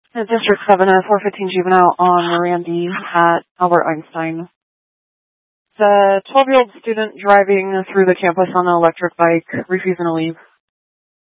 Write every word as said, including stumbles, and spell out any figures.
Uh, District seven, a four fifteen juvenile on Mirandi at Albert Einstein. The twelve-year-old student driving through the campus on an electric bike, refusing to leave.